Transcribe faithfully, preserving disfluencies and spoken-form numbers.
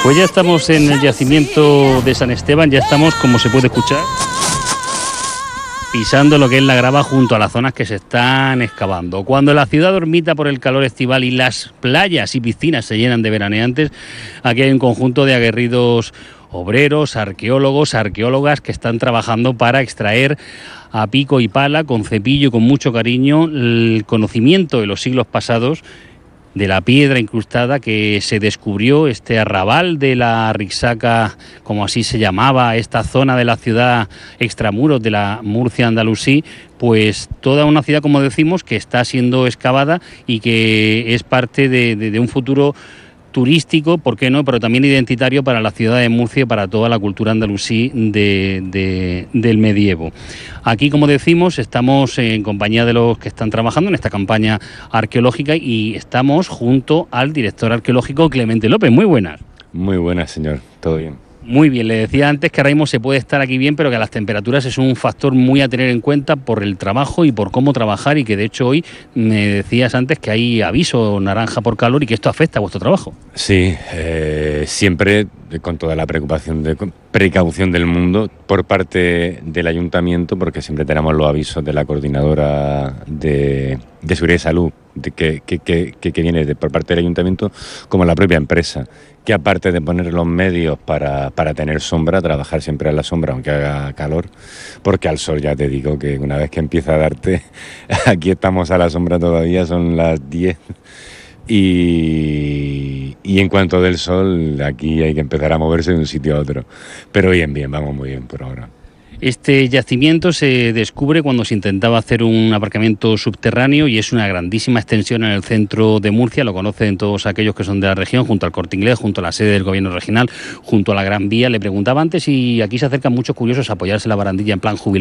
Pues ya estamos en el yacimiento de San Esteban, ya estamos, como se puede escuchar, pisando lo que es la grava junto a las zonas que se están excavando. Cuando la ciudad dormita por el calor estival y las playas y piscinas se llenan de veraneantes, aquí hay un conjunto de aguerridos obreros, arqueólogos, arqueólogas que están trabajando para extraer a pico y pala, con cepillo y con mucho cariño, el conocimiento de los siglos pasados de la piedra incrustada que se descubrió, este arrabal de la Rixaca, como así se llamaba, esta zona de la ciudad extramuros de la Murcia andalusí, pues toda una ciudad, como decimos, que está siendo excavada y que es parte de, de, de un futuro turístico, ¿por qué no?, pero también identitario para la ciudad de Murcia y para toda la cultura andalusí de, de, del medievo. Aquí, como decimos, estamos en compañía de los que están trabajando en esta campaña arqueológica y estamos junto al director arqueológico Clemente López. Muy buenas. Muy buenas, señor. Todo bien. Muy bien, le decía antes que ahora mismo se puede estar aquí bien, pero que las temperaturas es un factor muy a tener en cuenta por el trabajo y por cómo trabajar, y que de hecho hoy me decías antes que hay aviso naranja por calor y que esto afecta a vuestro trabajo. Sí, eh, siempre con toda la preocupación de precaución del mundo por parte del ayuntamiento, porque siempre tenemos los avisos de la coordinadora de, de seguridad y salud de que, que, que, que viene de, por parte del ayuntamiento, como la propia empresa, que aparte de poner los medios para, para tener sombra, trabajar siempre a la sombra aunque haga calor, porque al sol ya te digo que una vez que empieza a darte, aquí estamos a la sombra todavía, son las diez, y, y en cuanto del sol, aquí hay que empezar a moverse de un sitio a otro, pero bien, bien, vamos muy bien por ahora. Este yacimiento se descubre cuando se intentaba hacer un aparcamiento subterráneo y es una grandísima extensión en el centro de Murcia, lo conocen todos aquellos que son de la región, junto al Corte Inglés, junto a la sede del gobierno regional, junto a la Gran Vía. Le preguntaba antes si aquí se acercan muchos curiosos a apoyarse la barandilla en plan jubilado.